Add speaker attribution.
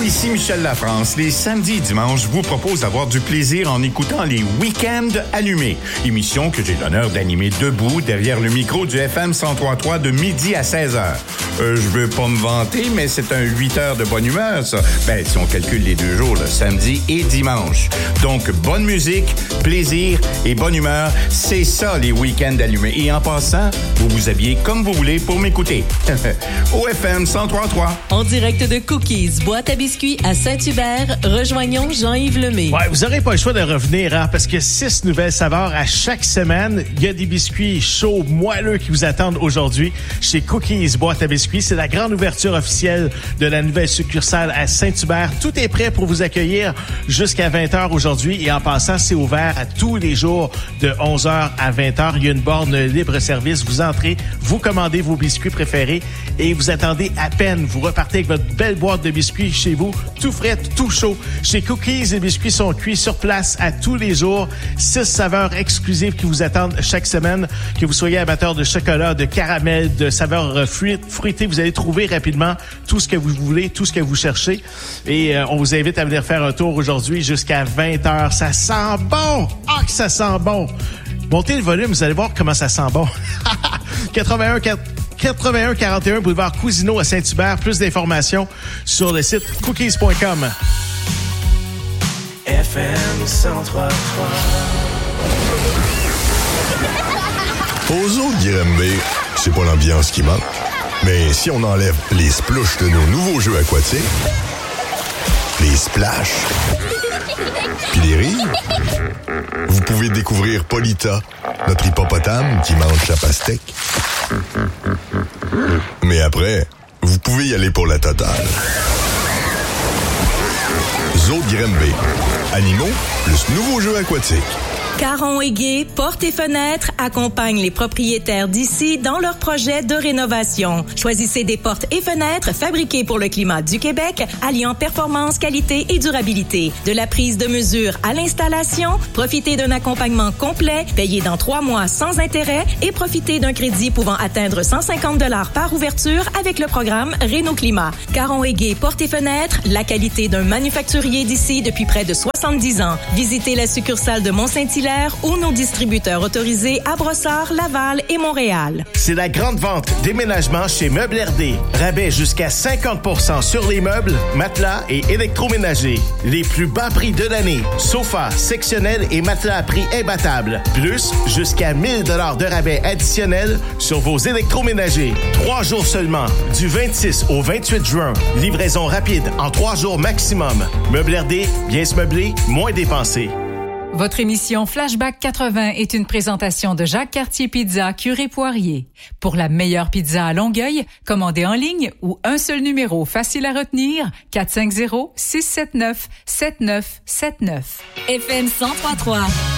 Speaker 1: Allô, ici Michel Lafrance. Les samedis et dimanches, je vous propose d'avoir du plaisir en écoutant les Week-ends allumés. Émission que j'ai l'honneur d'animer debout derrière le micro du FM 103.3 de midi à 16h. Je veux pas me vanter, mais c'est un 8 heures de bonne humeur, ça. Ben, si on calcule les 2 jours, le samedi et dimanche. Donc, bonne musique, plaisir et bonne humeur, c'est ça les Week-ends allumés. Et en passant, vous vous habillez comme vous voulez pour m'écouter. Au FM 103.3.
Speaker 2: En direct de Cookies, boîte à biscuits à Saint-Hubert, rejoignons Jean-Yves Lemay.
Speaker 3: Ouais, vous n'aurez pas le choix de revenir, hein, parce que 6 nouvelles saveurs à chaque semaine. Il y a des biscuits chauds, moelleux qui vous attendent aujourd'hui chez Cookies, boîte à biscuits. C'est la grande ouverture officielle de la nouvelle succursale à Saint-Hubert. Tout est prêt pour vous accueillir jusqu'à 20h aujourd'hui. Et en passant, c'est ouvert à tous les jours de 11h à 20h. Il y a une borne libre-service. Vous entrez, vous commandez vos biscuits préférés et vous attendez à peine. Vous repartez avec votre belle boîte de biscuits chez vous, tout frais, tout chaud. Chez Cookies, les biscuits sont cuits sur place à tous les jours. 6 saveurs exclusives qui vous attendent chaque semaine. Que vous soyez amateur de chocolat, de caramel, de saveurs fruitées, vous allez trouver rapidement tout ce que vous voulez, tout ce que vous cherchez. Et on vous invite à venir faire un tour aujourd'hui jusqu'à 20h. Ça sent bon! Ah, que ça sent bon! Montez le volume, vous allez voir comment ça sent bon. 81-41 boulevard Cousineau à Saint-Hubert. Plus d'informations sur le site cookies.com.
Speaker 4: FM 103.3.
Speaker 5: Aux autres Granby, c'est pas l'ambiance qui manque. Mais si on enlève les splouches de nos nouveaux jeux aquatiques, les splash, puis les rires, vous pouvez découvrir Polita, notre hippopotame qui mange sa pastèque. Mais après, vous pouvez y aller pour la totale. Zoo de Granby. Animaux plus nouveaux jeux aquatiques.
Speaker 2: Caron et Gué, Portes et Fenêtres accompagnent les propriétaires d'ici dans leurs projets de rénovation. Choisissez des portes et fenêtres fabriquées pour le climat du Québec, alliant performance, qualité et durabilité. De la prise de mesure à l'installation, profitez d'un accompagnement complet, payé dans 3 mois sans intérêt et profitez d'un crédit pouvant atteindre 150 $ par ouverture avec le programme Réno-Climat. Caron et Gué, Portes et Fenêtres, la qualité d'un manufacturier d'ici depuis près de 70 ans. Visitez la succursale de Mont-Saint-Hilaire ou nos distributeurs autorisés à Brossard, Laval et Montréal.
Speaker 3: C'est la grande vente déménagement chez Meubles RD. Rabais jusqu'à 50% sur les meubles, matelas et électroménagers. Les plus bas prix de l'année. Sofas, sectionnels et matelas à prix imbattable. Plus, jusqu'à 1000 $ de rabais additionnels sur vos électroménagers. 3 jours seulement, du 26 au 28 juin. Livraison rapide en 3 jours maximum. Meubles RD, bien se meubler, moins dépenser.
Speaker 6: Votre émission Flashback 80 est une présentation de Jacques Cartier Pizza Curé Poirier. Pour la meilleure pizza à Longueuil, commandez en ligne ou un seul numéro facile à retenir, 450-679-7979.
Speaker 2: FM 103.3.